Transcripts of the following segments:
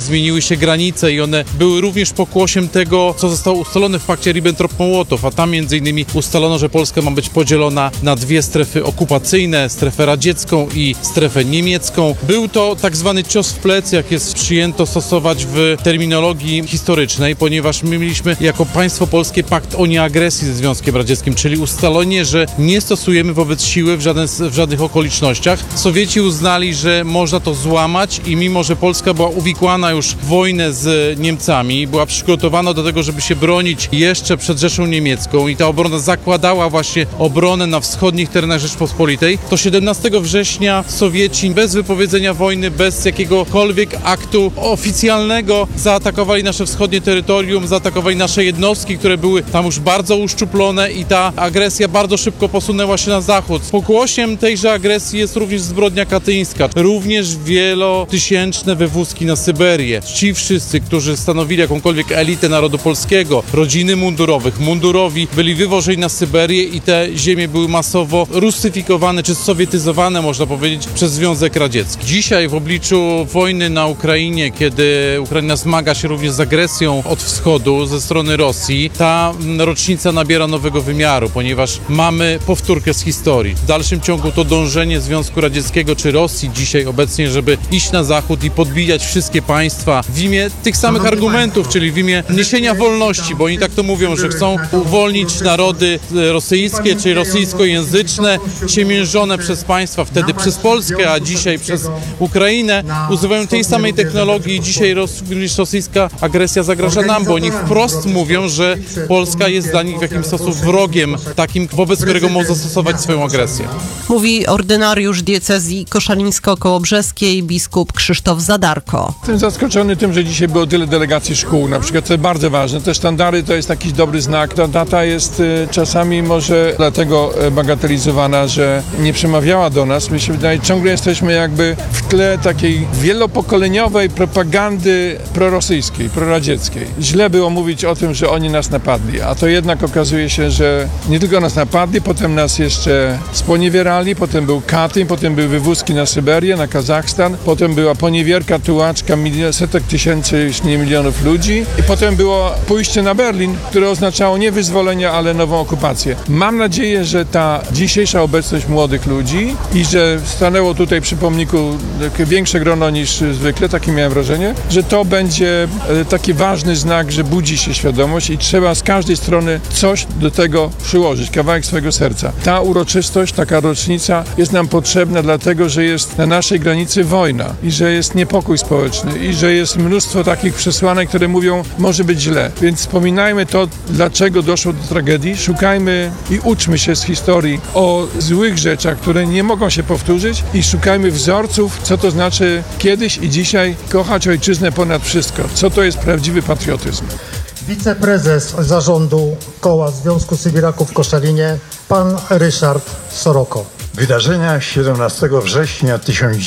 zmieniły się granice i one były również pokłosiem tego, co zostało ustalone w pakcie Ribbentrop-Mołotow, a tam między innymi ustalono, że Polska ma być podzielona na dwie strefy okupacyjne, strefę radziecką i strefę niemiecką. Był to tak zwany cios w plecy, jak jest przyjęto stosować w terminologii historycznej, ponieważ my mieliśmy jako państwo polskie pakt o nieagresji ze Związkiem Radzieckim, czyli ustalenie, że nie stosujemy wobec siły w żadnych okolicznościach. Sowieci uznali, że można to złamać i mimo, że Polska była uwikłana już w wojnę z Niemcami, była przygotowana do tego, żeby się bronić jeszcze przed Rzeszą Niemiecką i ta obrona zakładała właśnie obronę na wschodnich terenach Rzeczpospolitej, to 17 września Sowieci bez wypowiedzenia wojny, bez jakiegokolwiek aktu oficjalnego zaatakowali nasze wschodnie terytorium, zaatakowali nasze jednostki, które były tam już bardzo uszczuplone i ta agresja bardzo szybko posunęła się na zachód. Pokłosiem tejże agresji jest również zbrodnia katyńska, również wielotysięczne wywózki na Syberię. Ci wszyscy, którzy stanowili jakąkolwiek elitę narodu polskiego, rodziny mundurowych, mundurowi byli wywożeni na Syberię i te ziemie były masowo rusyfikowane czy sowietyzowane, można powiedzieć, przez Związek Radziecki. Dzisiaj w obliczu wojny na Ukrainie, kiedy Ukraina zmaga się również z agresją od wschodu ze strony Rosji, ta rocznica nabiera nowego wymiaru, ponieważ mamy powtórkę z historii. W dalszym ciągu to dążenie Związku Radzieckiego czy Rosji dzisiaj obecnie, żeby iść na zachód i podbijać wszystkie państwa w imię tych samych argumentów, czyli w imię niesienia wolności, bo oni tak to mówią, że chcą uwolnić narody rosyjskie czy rosyjskojęzyczne, ciemiężone przez państwa, wtedy przez Polskę, a dzisiaj przez Ukrainę, używają tej samej technologii i dzisiaj również rosyjska agresja zagraża nam, bo oni wprost mówią, że Polska jest dla nich w jakimś sposób wrogiem, takim, wobec którego mogą zastosować swoją agresję. Mówi ordynariusz diecezji koszalińsko-kołobrzeskiej biskup Krzysztof Zadarko. Jestem zaskoczony tym, że dzisiaj było tyle delegacji szkół, na przykład to jest bardzo ważne. Te sztandary to jest jakiś dobry znak. Ta data jest czasami może dlatego bagatelizowana, że nie przemawiała do nas. Mi się wydaje, ciągle jesteśmy jakby w tle takiej wielopokoleniowej propagandy prorosyjskiej, proradzieckiej. Źle było mówić o tym, że oni nas napadli, a to jednak okazuje się, że nie tylko nas napadli, potem nas jeszcze sponiewierali, potem był Katyń, potem były wywózki na Syberię, na Kazachstan, potem była poniewierka, tułaczka setek tysięcy, jeśli nie milionów ludzi i potem było pójście na Berlin, które oznaczało nie wyzwolenie, ale nową okupację. Mam nadzieję, że ta dzisiejsza obecność młodych ludzi i że stanęło tutaj przy pomniku większe grono niż zwykle, takie miałem wrażenie, że to będzie taki ważny znak, że budzi się świadomość i trzeba z każdej strony coś do tego przyłożyć, kawałek swojego serca. Ta uroczystość, taka rocznica jest nam potrzebna dlatego, że jest na naszej granicy wojna i że jest niepokój społeczny i że jest mnóstwo takich przesłanek, które mówią, może być źle. Więc wspominajmy to, dlaczego doszło do tragedii, szukajmy i uczmy się z historii o złych rzeczach, które nie mogą się powtórzyć i szukajmy wzorców, co to znaczy kiedyś i dzisiaj kochać ojczyznę ponad wszystko. Co to jest prawdziwy patriotyzm. Wiceprezes zarządu Koła Związku Sybiraków w Koszalinie, pan Ryszard Soroko. Wydarzenia 17 września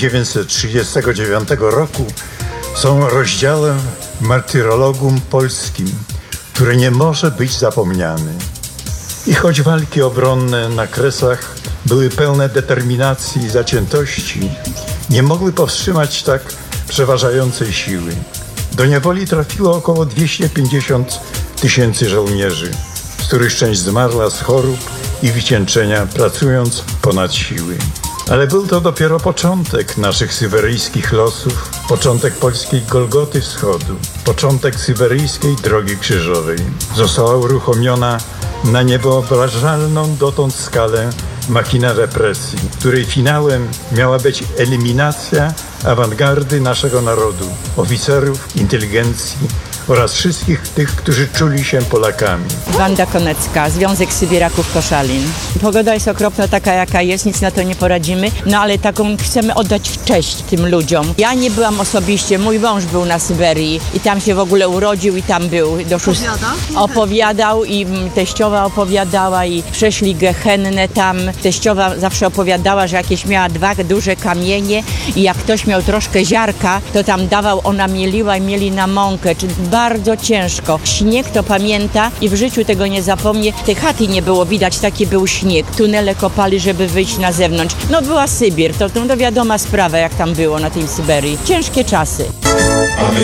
1939 roku są rozdziałem w martyrologum polskim, który nie może być zapomniany. I choć walki obronne na Kresach były pełne determinacji i zaciętości, nie mogły powstrzymać tak przeważającej siły. Do niewoli trafiło około 250 000 żołnierzy, z których część zmarła z chorób i wycieńczenia, pracując ponad siły. Ale był to dopiero początek naszych syberyjskich losów, początek polskiej Golgoty Wschodu, początek syberyjskiej Drogi Krzyżowej. Została uruchomiona na niewyobrażalną dotąd skalę machina represji, której finałem miała być eliminacja awangardy naszego narodu, oficerów, inteligencji oraz wszystkich tych, którzy czuli się Polakami. Wanda Konecka, Związek Sybiraków Koszalin. Pogoda jest okropna taka, jaka jest, nic na to nie poradzimy, no ale taką chcemy oddać cześć tym ludziom. Ja nie byłam osobiście, mój mąż był na Syberii i tam się w ogóle urodził i tam był. Opowiadał i teściowa opowiadała i przeszli Gehennę tam. Teściowa zawsze opowiadała, że jakieś miała 2 duże kamienie i jak ktoś miał troszkę ziarka, to tam dawał, ona mieliła i mieli na mąkę, czy bardzo ciężko. Śnieg to pamięta i w życiu tego nie zapomnie. Tej chaty nie było widać, taki był śnieg. Tunele kopali, żeby wyjść na zewnątrz. No była Sybir, to wiadoma sprawa, jak tam było na tej Syberii. Ciężkie czasy.